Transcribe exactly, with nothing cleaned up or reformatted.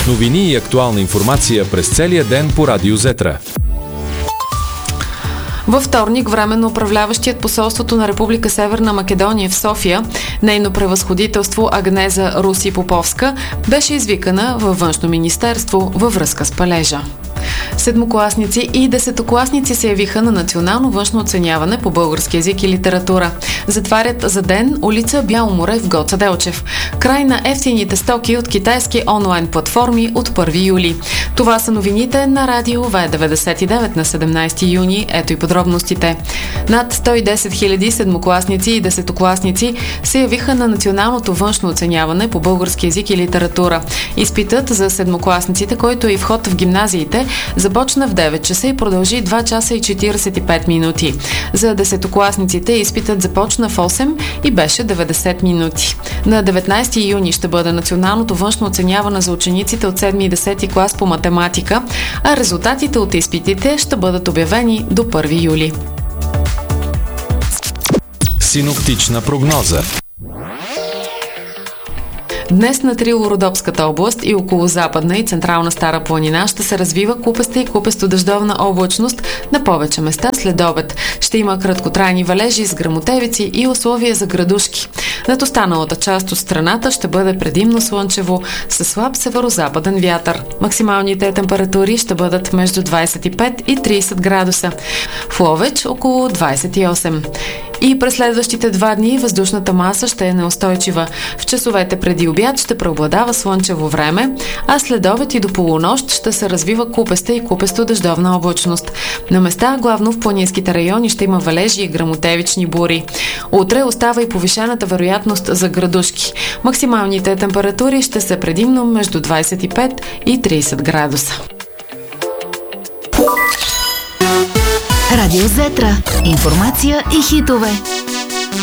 Новини и актуална информация през целия ден по Радио Зетра. Във вторник временно управляващият посолството на Република Северна Македония в София, нейно превъзходителство Агнеза Руси Поповска, беше извикана във Външно министерство във връзка с палежа. Седмокласници и десетокласници се явиха на национално външно оценяване по български език и литература. Затварят за ден улица Бяло море в Гоце Делчев. Край на евтините стоки от китайски онлайн платформи от първи юли. Това са новините на Радио В деветдесет и девет на седемнадесети юни. Ето и подробностите. Над сто и десет хиляди седмокласници и десетокласници се явиха на националното външно оценяване по български език и литература. Изпитът за седмокласниците, който е и вход в гимназиите, започна в девет часа и продължи два часа и четиридесет и пет минути. За десетокласниците изпитът започна в осем и беше деветдесет минути. На деветнадесети юни ще бъде националното външно оценяване за учениците от седми и десети клас по математика, а резултатите от изпитите ще бъдат обявени до първи юли. Синоптична прогноза. Днес на Трило-Родопската област и около Западна и Централна Стара планина ще се развива купеста и купесто-дъждовна облачност на повече места след обед. Ще има краткотрайни валежи с гръмотевици и условия за градушки. Над останалата част от страната ще бъде предимно слънчево със слаб северозападен вятър. Максималните температури ще бъдат между двадесет и пет и тридесет градуса. В Ловеч около двадесет и осем. И през следващите два дни въздушната маса ще е неустойчива. В часовете преди обяд ще преобладава слънчево време, а след обед и до полунощ ще се развива купеста и купесто-дъждовна облачност. На места, главно в планинските райони, ще има валежи и гръмотевични бури. Утре остава и повишената вероятност за градушки. Максималните температури ще са предимно между двадесет и пет и тридесет градуса. Радио Зетра. Информация и хитове.